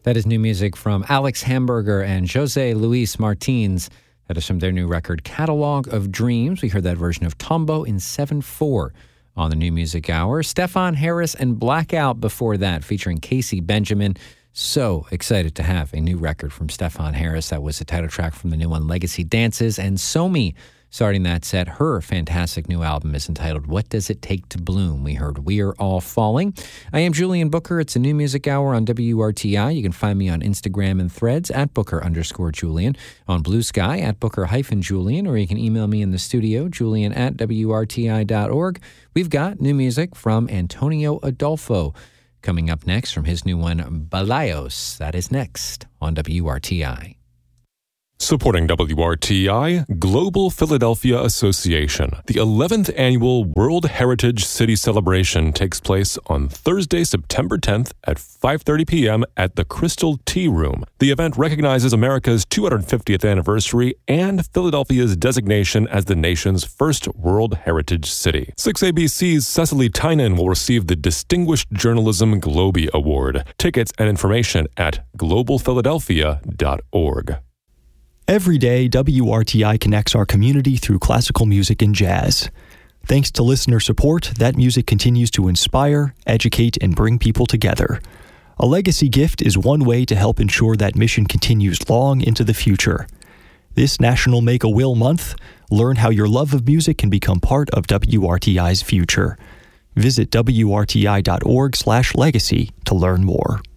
That is new music from Alex Hamburger and Jose Luis Martins. That is from their new record, Catalog of Dreams. We heard that version of Tombo in 7/4 on the New Music Hour. Stefan Harris and Blackout before that, featuring Casey Benjamin. So excited to have a new record from Stefan Harris. That was the title track from the new one, Legacy Dances. And Somi, starting that set, her fantastic new album is entitled What Does It Take to Bloom? We heard We're All Falling. I am Julian Booker. It's a New Music Hour on WRTI. You can find me on Instagram and Threads at Booker_Julian, on Blue Sky at Booker-Julian, or you can email me in the studio, Julian at WRTI.org. We've got new music from Antonio Adolfo coming up next from his new one, Balayos. That is next on WRTI. Supporting WRTI, Global Philadelphia Association. The 11th Annual World Heritage City Celebration takes place on Thursday, September 10th at 5:30 p.m. at the Crystal Tea Room. The event recognizes America's 250th anniversary and Philadelphia's designation as the nation's first World Heritage City. 6ABC's Cecily Tynan will receive the Distinguished Journalism Globie Award. Tickets and information at globalphiladelphia.org. Every day, WRTI connects our community through classical music and jazz. Thanks to listener support, that music continues to inspire, educate, and bring people together. A legacy gift is one way to help ensure that mission continues long into the future. This National Make-A-Will Month, learn how your love of music can become part of WRTI's future. Visit WRTI.org/legacy to learn more.